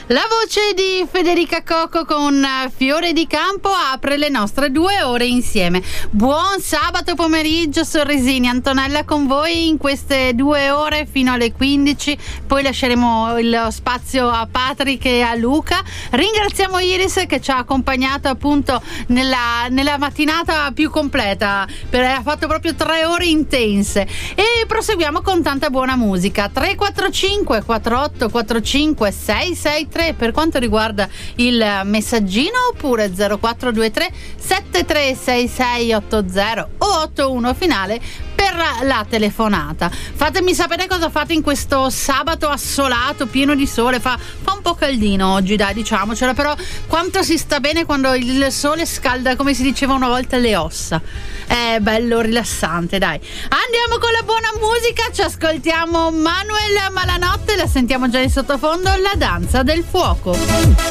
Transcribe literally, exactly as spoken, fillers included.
La voce di Federica Cocco con Fiore di Campo apre le nostre due ore insieme. Buon sabato pomeriggio sorrisini, Antonella con voi in queste due ore fino alle quindici, poi lasceremo lo spazio a Patrick e a Luca. Ringraziamo Iris che ci ha accompagnato appunto nella, nella mattinata più completa, per, ha fatto proprio tre ore intense, e proseguiamo con tanta buona musica. Tre quattro cinque quattro otto quattro cinque sei sei tre per quanto riguarda il messaggino, oppure zero quattro due tre sette tre sei sei otto zero o otto uno finale per la telefonata. Fatemi sapere cosa fate in questo sabato assolato, pieno di sole. Fa, fa un po' caldino oggi, dai, diciamocelo, però quanto si sta bene quando il sole scalda, come si diceva una volta, le ossa. È bello rilassante, dai. Andiamo con la buona musica, ci ascoltiamo Manuel Malanotte, la sentiamo già in sottofondo, La danza del fuoco.